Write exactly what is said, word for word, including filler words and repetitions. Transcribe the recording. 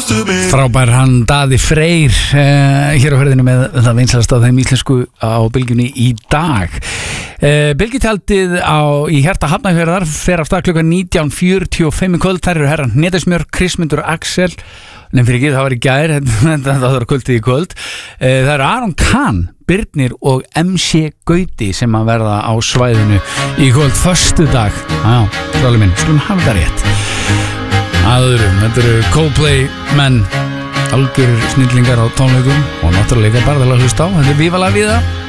Frábær hann Daði Freyr uh, hér á ferðinu með það vinsalast á þeim íslensku á bylgjunni í dag. uh, Bylgjutjaldið á, í hjarta Hafnarfjarðar fer af stað klukkan nítján fjörutíu og fimm í kvöld. Þær eru herran Hnetusmjör, Kristmundur, Axel. Nefn fyrir ekki, það var í gær, það var kvöldið í kvöld. uh, Það eru Aron Kahn, Birnir og M C Gauti sem að verða á svæðinu í kvöld föstudag. Já, svolítið minn, skulum hafa það rétt. Aðurum, þetta eru Coldplay menn, algjör snillingar á tónleikum og náttúrulega bara til að hlusta á. Þetta er Viva la Vida.